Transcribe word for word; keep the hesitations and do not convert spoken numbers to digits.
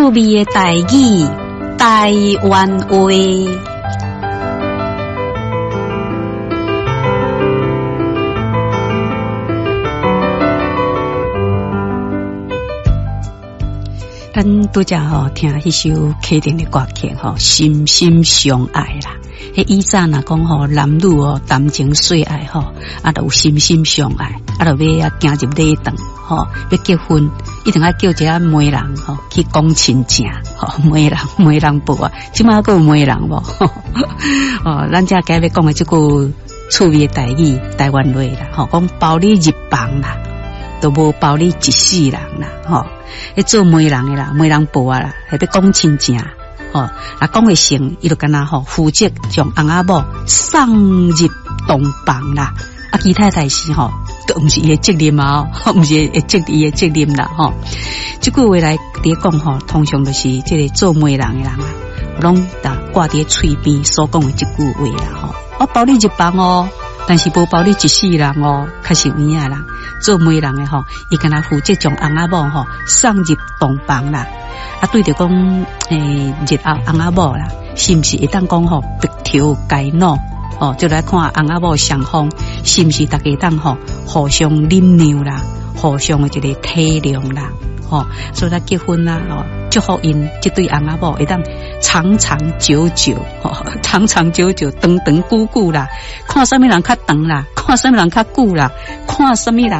趣味的台语，台湾话。咱拄则吼听迄首启定的歌曲吼，心心相爱啦。迄以前若讲吼，男女哦谈情说爱吼，啊，就有心心相爱，啊，就要啊行入礼堂吼，要结婚，一定要叫一个媒人吼去讲亲情吼，媒人媒人报啊，即马还有媒人无？哦，咱遮今日要讲的即句趣味的台语台湾话啦，吼，讲包你入房啦。都无包你一世人啦，吼！迄做媒人的啦，媒人婆啊啦，还要讲亲情，吼！啊讲会成，伊就干那吼，负责将翁仔某送入洞房啦。啊，其他代志吼，都毋是伊的责任嘛，吼，毋是伊责伊的责任啦，吼！即句话来伫讲吼，通常就是即个做媒人的人啊，拢打挂伫嘴边所讲的即句话啦，吼！我包你入房哦。但是无包你一世人哦，较是有影人做媒人的吼，伊敢若负责将翁仔某吼送入洞房啦。啊，对着讲诶，日后翁仔某啦，是毋是会当讲吼白头偕老哦？就来看翁仔某双方是毋是大家当吼互相忍让啦，互相的一个体谅啦，吼，所以咱结婚啦，吼，祝福因即对翁仔某会当长长久久，吼，长长久久，长长久久啦。看什么人较长啦，看什么人较久啦，看什么人。